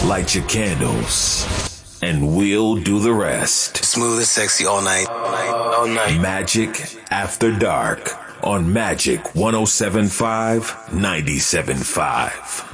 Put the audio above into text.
Light your candles, and we'll do the rest. Smooth and sexy all night. All night. Magic After Dark on Magic 107.5, 97.5.